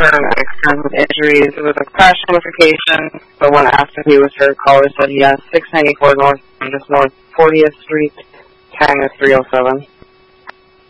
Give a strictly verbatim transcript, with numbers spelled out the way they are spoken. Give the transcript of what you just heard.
confirm extensive injuries. It was a crash notification, but when asked if he was hurt, caller said yes. six ninety-four North, just North fortieth Street, time is three oh seven.